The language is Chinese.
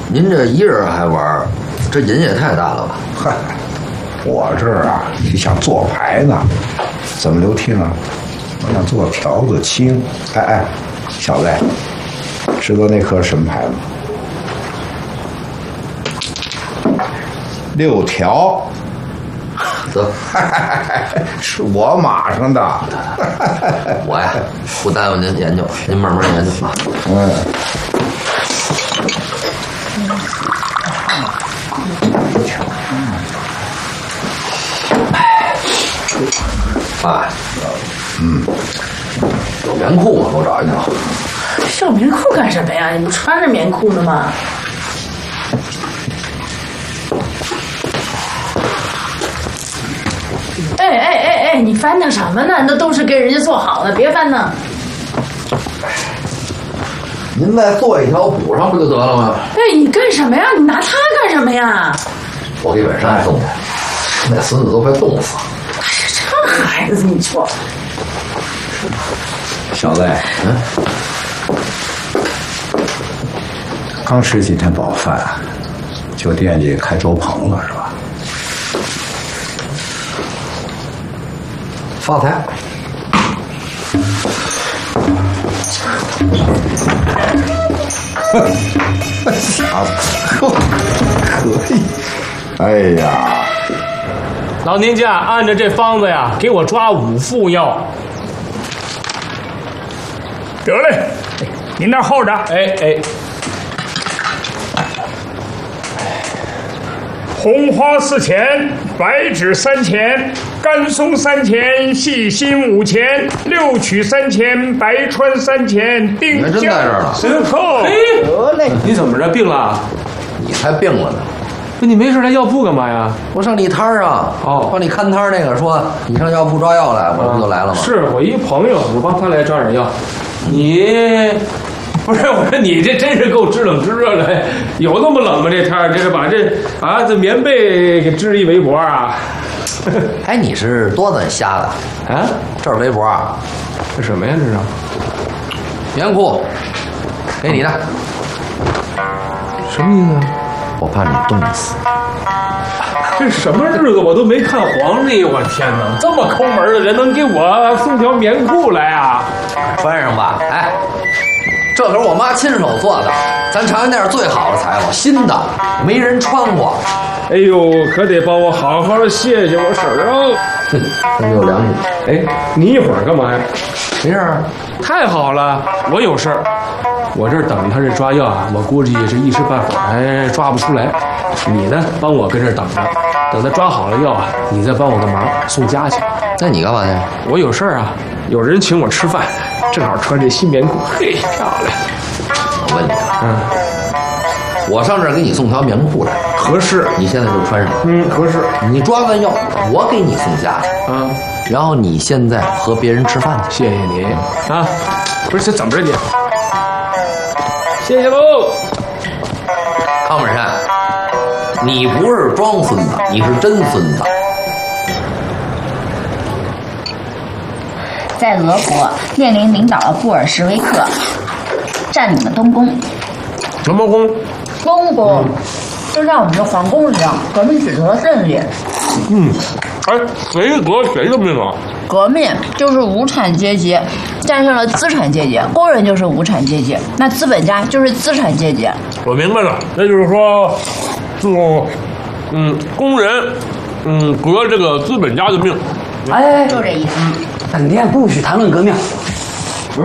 您这一人还玩，这瘾也太大了吧？ 嗨，我这儿啊就想做牌呢。怎么刘听啊？我想做条子青。哎，小子，知道那颗什么牌吗？6条。 得， 是我马上的。 我呀不耽误您研究，您慢慢研究啊。爸，有棉裤吗？给我找一条。 要棉裤干什么呀？你不穿着棉裤呢吗？哎，你翻腾什么呢？那都是给人家做好的，别翻腾。 您再做一条补上不就得了吗？ 哎，你干什么呀？你拿它干什么呀？ 我给本山送去，那孙子都快冻死了。 哎呀，这孩子，你说。 小子，刚吃几天饱饭，就惦记开粥棚了是吧？ 发财！ 傻子，可以。哎呀， 老您家按照这方子呀，给我抓5副药。 得嘞，您那候着。 哎， 红花4钱，白芷3钱，甘松3钱，细心5钱，六曲3钱，白川3钱，丁你还真在这儿了。 身后。 得嘞，你怎么着病了？ 你才病了呢！ 不，你没事来药铺干嘛呀？ 我上你摊儿上，帮你看摊儿那个说你上药铺抓药来，我这不就来了吗？ 是我一朋友，我帮他来抓点药。你不是我说你这真是够知冷知热的，有那么冷吗？这天儿，这是把这棉被给织一围脖啊！ 哎，你是多咱瞎的啊？ 这是围脖啊？ 这什么呀？这是棉裤，给你的。 什么意思啊？ 我怕你冻死。 这什么日子我都没看皇帝，我天哪！这么抠门的人能给我送条棉裤来啊？ 穿上吧，哎，这可是我妈亲手做的，咱尝尝那是最好的材料，新的，没人穿过。 哎呦，可得帮我好好的谢谢我婶儿啊！ 哼，真有良心。 哎，你一会儿干嘛呀？ 没事儿。 太好了，我有事儿。我这儿等他这抓药啊，我估计这一时半会儿还抓不出来。你呢，帮我跟这儿等着，等他抓好了药啊，你再帮我个忙，送家去。 那你干嘛去？ 我有事儿啊，有人请我吃饭，正好穿这新棉裤，嘿，漂亮。 我问你啊，我上这儿给你送条棉裤来， 合适？ 你现在就穿上。 合适。 你抓完药，我给你送家去啊。 然后你现在和别人吃饭去。 谢谢你啊，不是这怎么着你？谢谢喽， 康本山，你不是装孙子，你是真孙子。 在俄国，列宁领导了布尔什维克，占领了东宫。 什么宫？ 东宫，就像我们的皇宫一样，革命取得了胜利。 哎，谁革谁的命啊？ 革命就是无产阶级战胜了资产阶级，工人就是无产阶级，那资本家就是资产阶级。 我明白了，那就是说，工人，革这个资本家的命。 哎， 就这意思。 本店不许谈论革命，